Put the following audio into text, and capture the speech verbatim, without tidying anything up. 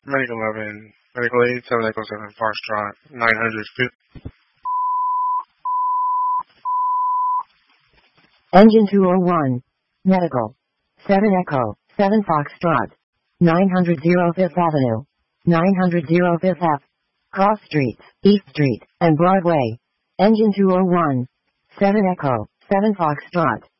Medical eleven, Medical eight, seven Echo seven, Foxtrot, nine hundred fifty. Engine two oh one. Medical. seven Echo, seven Foxtrot. nine hundred Fifth Avenue. nine hundred Fifth Ave. Cross Streets, East Street, and Broadway. Engine two oh one. seven Echo, seven Foxtrot.